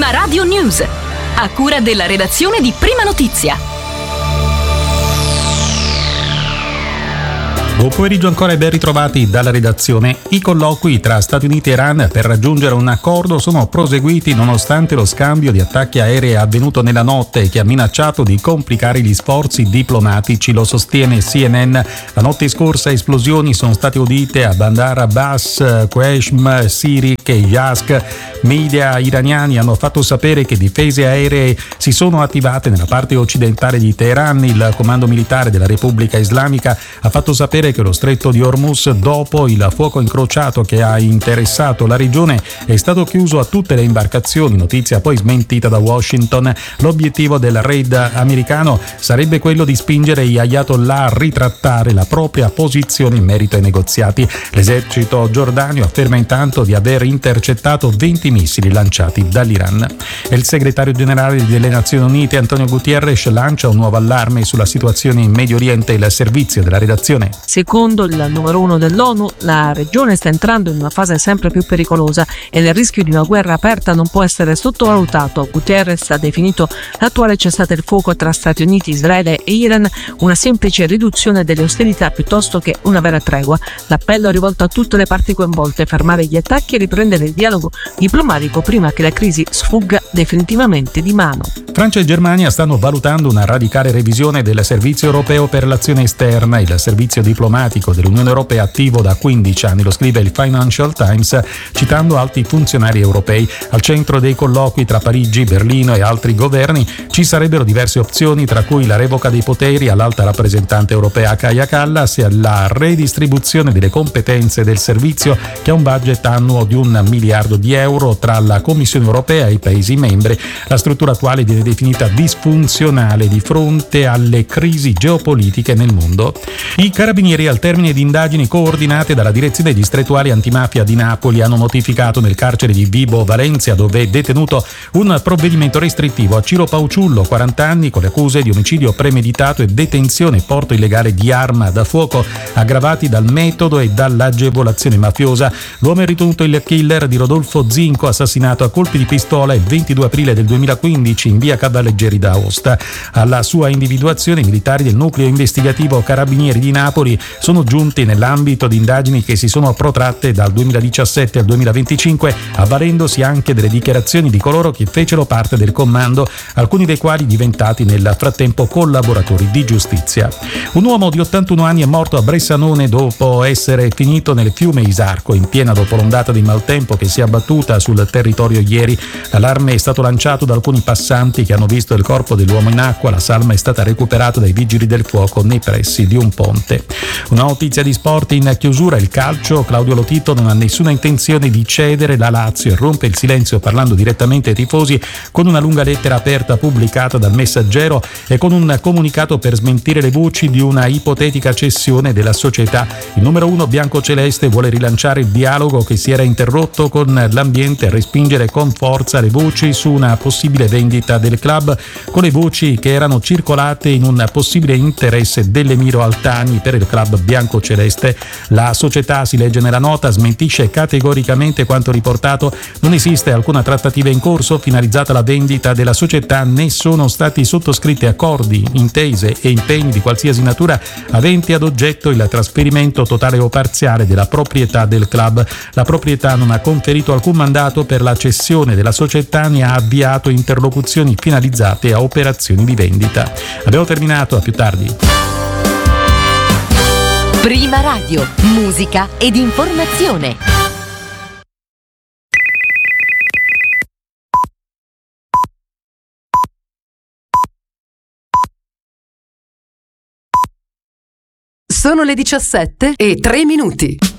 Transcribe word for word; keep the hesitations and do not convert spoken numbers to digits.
Prima Radio News, a cura della redazione di Prima Notizia. Buon pomeriggio ancora e ben ritrovati dalla redazione. I colloqui tra Stati Uniti e Iran per raggiungere un accordo sono proseguiti nonostante lo scambio di attacchi aerei avvenuto nella notte che ha minacciato di complicare gli sforzi diplomatici, lo sostiene C N N. La notte scorsa esplosioni sono state udite a Bandar Abbas, Qeshm, Sirik e Yazd. Media iraniani hanno fatto sapere che difese aeree si sono attivate nella parte occidentale di Teheran. Il comando militare della Repubblica Islamica ha fatto sapere che lo stretto di Hormuz, dopo il fuoco incrociato che ha interessato la regione, è stato chiuso a tutte le imbarcazioni, notizia poi smentita da Washington. L'obiettivo del raid americano sarebbe quello di spingere gli ayatollah a ritrattare la propria posizione in merito ai negoziati. L'esercito giordanio afferma intanto di aver intercettato venti missili lanciati dall'Iran. E il segretario generale delle Nazioni Unite Antonio Guterres lancia un nuovo allarme sulla situazione in Medio Oriente. Il servizio della redazione. Secondo il numero uno dell'ONU, la regione sta entrando in una fase sempre più pericolosa e il rischio di una guerra aperta non può essere sottovalutato. Guterres ha definito l'attuale cessate il fuoco tra Stati Uniti, Israele e Iran una semplice riduzione delle ostilità piuttosto che una vera tregua. L'appello è rivolto a tutte le parti coinvolte: fermare gli attacchi e riprendere il dialogo diplomatico prima che la crisi sfugga definitivamente di mano. Francia e Germania stanno valutando una radicale revisione del Servizio Europeo per l'Azione Esterna. Il servizio diplomatico dell'Unione Europea attivo da quindici anni, lo scrive il Financial Times citando alti funzionari europei. Al centro dei colloqui tra Parigi, Berlino e altri governi ci sarebbero diverse opzioni, tra cui la revoca dei poteri all'alta rappresentante europea Kaja Kallas e la redistribuzione delle competenze del servizio, che ha un budget annuo di un miliardo di euro tra la Commissione Europea e i Paesi membri. La struttura attuale viene definita disfunzionale di fronte alle crisi geopolitiche nel mondo. I carabinieri, al termine di indagini coordinate dalla direzione distrettuale antimafia di Napoli, hanno notificato nel carcere di Vibo Valencia, dove è detenuto, un provvedimento restrittivo a Ciro Pauciullo, quaranta anni, con le accuse di omicidio premeditato e detenzione e porto illegale di arma da fuoco aggravati dal metodo e dall'agevolazione mafiosa. L'uomo è ritenuto il killer di Rodolfo Zinco, assassinato a colpi di pistola il ventidue aprile del duemilaquindici in via Cavalleggeri d'Aosta. Alla sua individuazione i militari del nucleo investigativo Carabinieri di Napoli sono giunti nell'ambito di indagini che si sono protratte dal duemiladiciassette al duemilaventicinque, avvalendosi anche delle dichiarazioni di coloro che fecero parte del comando, alcuni dei quali diventati nel frattempo collaboratori di giustizia. Un uomo di ottantuno anni è morto a Bressanone dopo essere finito nel fiume Isarco in piena dopo l'ondata di maltempo che si è abbattuta sul territorio ieri. L'allarme è stato lanciato da alcuni passanti che hanno visto il corpo dell'uomo in acqua. La salma è stata recuperata dai vigili del fuoco nei pressi di un ponte. Una notizia di sport in chiusura: il calcio. Claudio Lotito non ha nessuna intenzione di cedere. La Lazio rompe il silenzio parlando direttamente ai tifosi con una lunga lettera aperta pubblicata dal Messaggero e con un comunicato per smentire le voci di una ipotetica cessione della società. Il numero uno biancoceleste vuole rilanciare il dialogo che si era interrotto con l'ambiente e respingere con forza le voci su una possibile vendita del club, con le voci che erano circolate in un possibile interesse dell'Emiro Altani per il club biancoceleste. La società, si legge nella nota, smentisce categoricamente quanto riportato. Non esiste alcuna trattativa in corso finalizzata alla vendita della società, né sono stati sottoscritti accordi, intese e impegni di qualsiasi natura aventi ad oggetto il trasferimento totale o parziale della proprietà del club. La proprietà non ha conferito alcun mandato per la cessione della società, né ha avviato interlocuzioni finalizzate a operazioni di vendita. Abbiamo terminato, a più tardi. Prima Radio, musica ed informazione. Sono le diciassette e tre minuti.